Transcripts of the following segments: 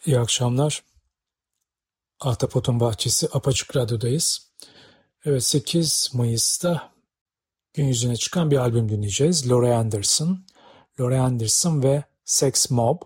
İyi akşamlar. Ahtapot'un Bahçesi Apaçık Radyo'dayız. Evet, 8 Mayıs'ta gün yüzüne çıkan bir albüm dinleyeceğiz. Laurie Anderson. Laurie Anderson ve Sex Mob.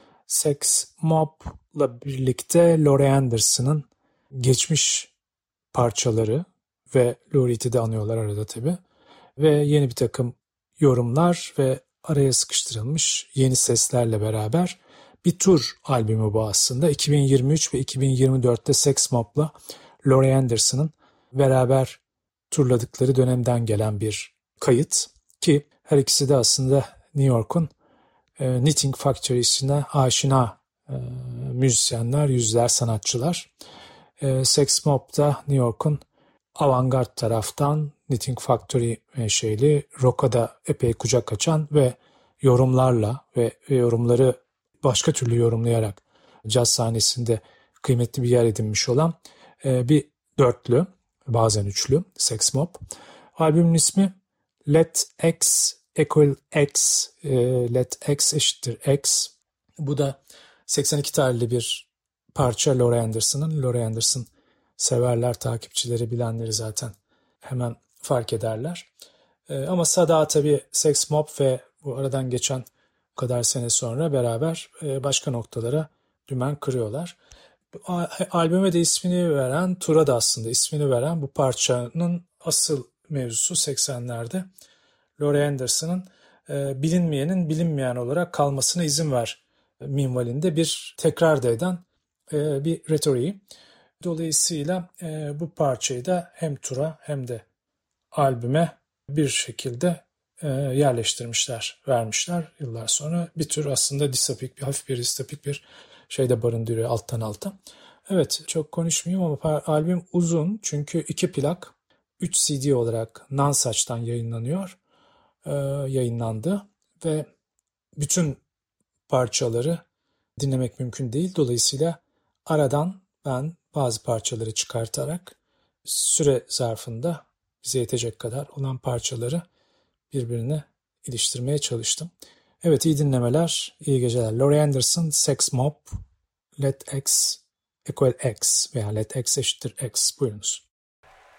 Sex Mob'la birlikte Laurie Anderson'ın geçmiş parçaları ve Laurie'yi de anıyorlar arada tabii. Ve yeni bir takım yorumlar ve araya sıkıştırılmış yeni seslerle beraber bir tur albümü bu aslında. 2023 ve 2024'te Sex Mob'la Laurie Anderson'ın beraber turladıkları dönemden gelen bir kayıt ki her ikisi de aslında New York'un Knitting Factory'sine aşina müzisyenler, yüzler, sanatçılar. Sex Mob'da New York'un avantgard taraftan Knitting Factory menşeli, rock'a da epey kucak açan ve yorumlarla ve yorumları başka türlü yorumlayarak caz sahnesinde kıymetli bir yer edinmiş olan bir dörtlü, bazen üçlü Sex Mob. Albümün ismi Let X Equal X, Let X eşittir X. Bu da 82 tarihli bir parça Laurie Anderson'ın. Laurie Anderson severler, takipçileri, bilenleri zaten hemen fark ederler. Ama Sada tabii Sex Mob ve bu aradan geçen bu kadar sene sonra beraber başka noktalara dümen kırıyorlar. Albüme de ismini veren, tura da aslında ismini veren bu parçanın asıl mevzusu 80'lerde Laurie Anderson'ın bilinmeyenin bilinmeyen olarak kalmasına izin ver minvalinde bir tekrar da eden bir retoriği. Dolayısıyla bu parçayı da hem tura hem de albüme bir şekilde yerleştirmişler, vermişler yıllar sonra. Bir tür aslında distopik, hafif bir distopik bir şey de barındırıyor alttan alta. Evet, çok konuşmayayım ama albüm uzun çünkü 2 plak 3 CD olarak Nonesuch'tan yayınlandı ve bütün parçaları dinlemek mümkün değil. Dolayısıyla aradan ben bazı parçaları çıkartarak süre zarfında bize yetecek kadar olan parçaları birbirine iliştirmeye çalıştım. Evet, iyi dinlemeler, iyi geceler. Laurie Anderson, Sex Mob, Let X Equal X veya Let X eşittir X. Buyurunuz.